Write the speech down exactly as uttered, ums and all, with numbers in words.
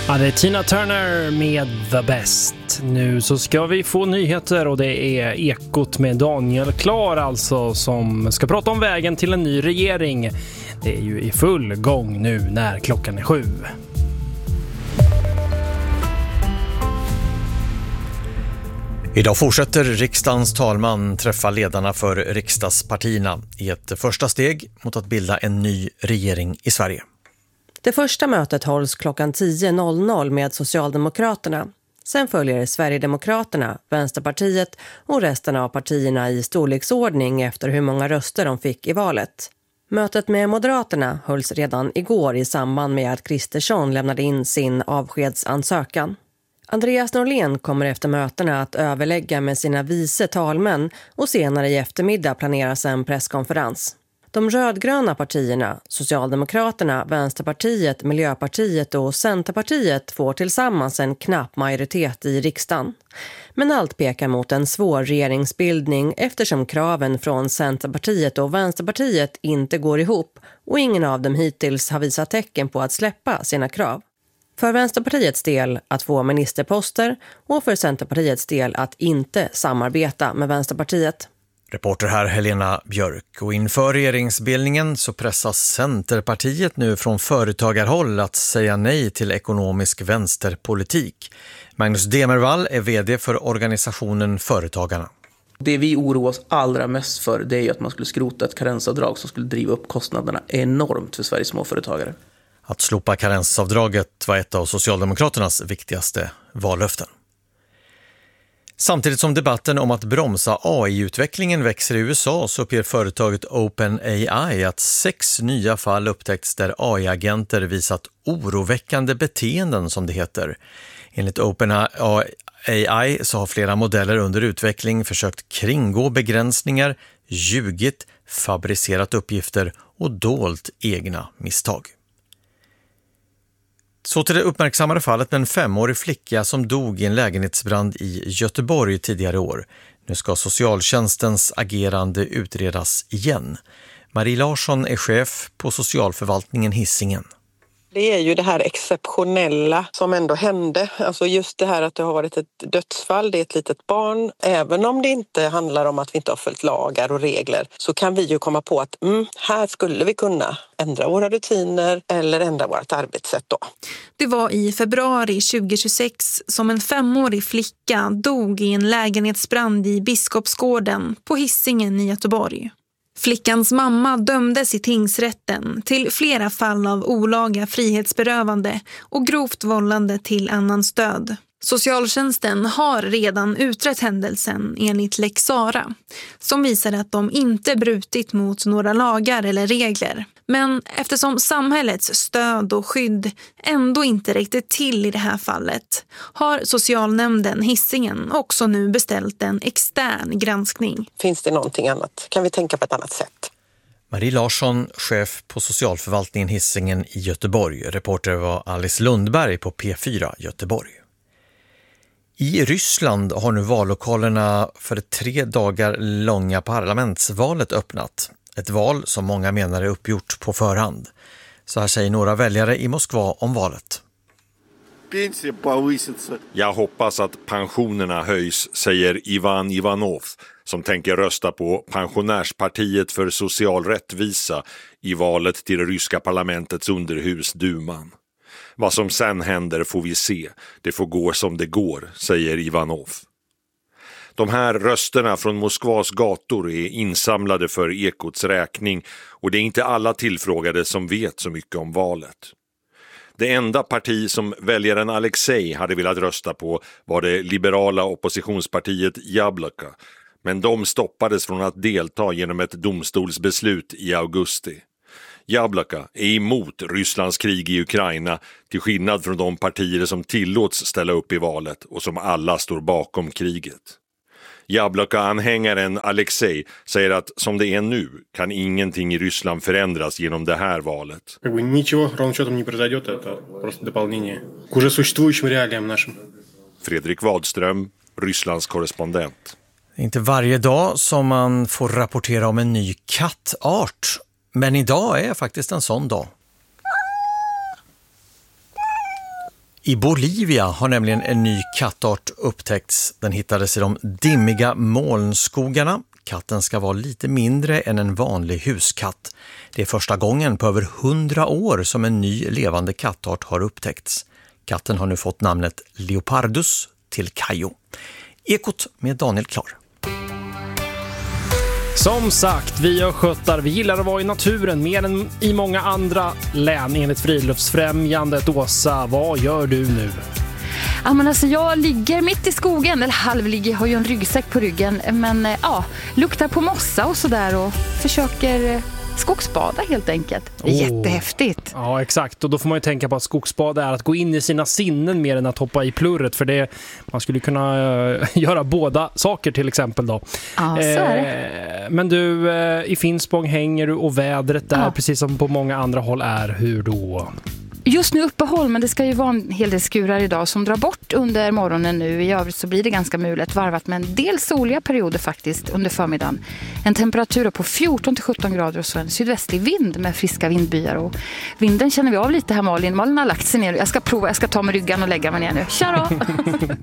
Ja, det är Tina Turner med The Best. Nu så ska vi få nyheter och det är Ekot med Daniel Klar alltså som ska prata om vägen till en ny regering. Det är ju i full gång nu när klockan är sju. Idag fortsätter riksdagens talman träffa ledarna för riksdagspartierna i ett första steg mot att bilda en ny regering i Sverige. Det första mötet hålls klockan tio med Socialdemokraterna. Sen följer Sverigedemokraterna, Vänsterpartiet och resten av partierna i storleksordning efter hur många röster de fick i valet. Mötet med Moderaterna hölls redan igår i samband med att Kristersson lämnade in sin avskedsansökan. Andreas Norlén kommer efter mötena att överlägga med sina vice talmän och senare i eftermiddag planeras en presskonferens. De rödgröna partierna, Socialdemokraterna, Vänsterpartiet, Miljöpartiet och Centerpartiet får tillsammans en knapp majoritet i riksdagen. Men allt pekar mot en svår regeringsbildning eftersom kraven från Centerpartiet och Vänsterpartiet inte går ihop och ingen av dem hittills har visat tecken på att släppa sina krav. För Vänsterpartiets del att få ministerposter och för Centerpartiets del att inte samarbeta med Vänsterpartiet. Reporter här Helena Björk. Och inför regeringsbildningen så pressas Centerpartiet nu från företagarhåll att säga nej till ekonomisk vänsterpolitik. Magnus Demervall är vd för organisationen Företagarna. Det vi oroar oss allra mest för det är ju att man skulle skrota ett karensavdrag som skulle driva upp kostnaderna enormt för Sveriges småföretagare. Att slopa karensavdraget var ett av Socialdemokraternas viktigaste vallöften. Samtidigt som debatten om att bromsa A I-utvecklingen växer i U S A så uppger företaget OpenAI att sex nya fall upptäckts där A I-agenter visat oroväckande beteenden som det heter. Enligt OpenAI så har flera modeller under utveckling försökt kringgå begränsningar, ljugit, fabricerat uppgifter och dolt egna misstag. Så till det uppmärksammade fallet med en femårig flicka som dog i en lägenhetsbrand i Göteborg tidigare år. Nu ska socialtjänstens agerande utredas igen. Marie Larsson är chef på socialförvaltningen Hisingen. Det är ju det här exceptionella som ändå hände. Alltså just det här att det har varit ett dödsfall, det är ett litet barn. Även om det inte handlar om att vi inte har följt lagar och regler så kan vi ju komma på att mm, här skulle vi kunna ändra våra rutiner eller ändra vårt arbetssätt då. Det var i februari tjugohundratjugosex som en femårig flicka dog i en lägenhetsbrand i Biskopsgården på Hisingen i Göteborg. Flickans mamma dömdes i tingsrätten till flera fall av olaga frihetsberövande och grovt vållande till annans död. Socialtjänsten har redan utrett händelsen enligt Lex Sara, som visar att de inte brutit mot några lagar eller regler. Men eftersom samhällets stöd och skydd ändå inte räckte till i det här fallet har socialnämnden Hisingen också nu beställt en extern granskning. Finns det någonting annat? Kan vi tänka på ett annat sätt? Marie Larsson, chef på socialförvaltningen Hisingen i Göteborg. Reporter var Alice Lundberg på P fyra Göteborg. I Ryssland har nu vallokalerna för det tre dagar långa parlamentsvalet öppnat. Ett val som många menar är uppgjort på förhand. Så här säger några väljare i Moskva om valet. Jag hoppas att pensionerna höjs, säger Ivan Ivanov, som tänker rösta på Pensionärspartiet för social rättvisa i valet till det ryska parlamentets underhus Duman. Vad som sen händer får vi se. Det får gå som det går, säger Ivanov. De här rösterna från Moskvas gator är insamlade för Ekots räkning och det är inte alla tillfrågade som vet så mycket om valet. Det enda parti som väljaren Alexej hade velat rösta på var det liberala oppositionspartiet Jabloko, men de stoppades från att delta genom ett domstolsbeslut i augusti. Jabloko är emot Rysslands krig i Ukraina till skillnad från de partier som tillåts ställa upp i valet och som alla står bakom kriget. Jabloko-anhängaren Alexej säger att som det är nu kan ingenting i Ryssland förändras genom det här valet. Fredrik Wadström, Rysslands korrespondent. Det är inte varje dag som man får rapportera om en ny kattart. Men idag är faktiskt en sån dag. I Bolivia har nämligen en ny kattart upptäckts. Den hittades i de dimmiga molnskogarna. Katten ska vara lite mindre än en vanlig huskatt. Det är första gången på över hundra år som en ny levande kattart har upptäckts. Katten har nu fått namnet Leopardus tilcaio. Ekot med Daniel Klar. Som sagt, vi östgötar, vi gillar att vara i naturen mer än i många andra län enligt Friluftsfrämjandet. Åsa, vad gör du nu? Ja, men alltså jag ligger mitt i skogen, eller halvligger, har ju en ryggsäck på ryggen. Men ja, luktar på mossa och sådär och försöker skogsbada helt enkelt. Det är oh. jättehäftigt. Ja, exakt. Och då får man ju tänka på att skogsbada är att gå in i sina sinnen mer än att hoppa i plurret. För det, man skulle kunna uh, göra båda saker till exempel då. Ja, så är det. Eh, men du, eh, i Finspång hänger du och vädret där, ja. precis som på många andra håll är. Hur då? Just nu uppehåll, men det ska ju vara en hel del skurar idag som drar bort under morgonen nu. I övrigt så blir det ganska mulet varvat med en del soliga perioder faktiskt under förmiddagen. En temperatur på fjorton till sjutton grader och så en sydvästlig vind med friska vindbyar. Och vinden känner vi av lite här, Malin. Malin har lagt sig ner. Jag ska prova, jag ska ta med ryggan och lägga mig ner nu. Tja då!